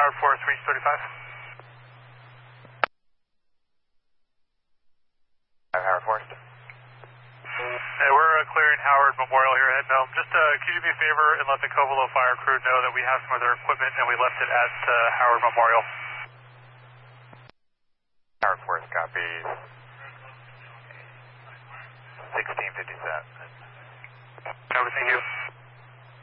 Howard Forest, reach 35. Howard Forest. Hey, we're clearing Howard Memorial here, heading home. Just could you do me a favor and let the Covelo fire crew know that we have some other equipment and we left it at Howard Memorial. Howard Forest, copy. 1657. Over, thank you.